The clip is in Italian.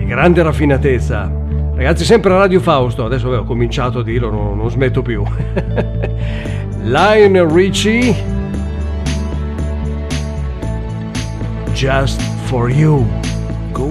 grande raffinatezza. Ragazzi, sempre a Radio Fausto, adesso ho cominciato a dirlo, non smetto più. Lionel Richie, Just for You.